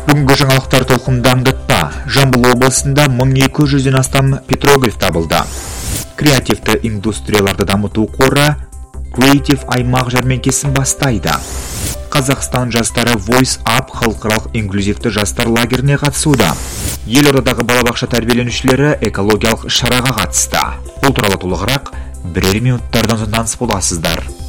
Бүгінгі жаңалықтар толқындандытта. Жамбыл облысында 1200-ден астам петроглиф табылды. Креативті индустрияларды дамыту қоры Creative аймақ жәрмеңкесін бастайды. Қазақстан жастары Voice Up халықаралық инклюзивті жастар лагеріне қатысуда. Елордадағы балабақша тәрбиеленушілері экологиялық шараға қатысты. Бұл туралы толығырақ бірер минуттардан соң таныс боласыздар.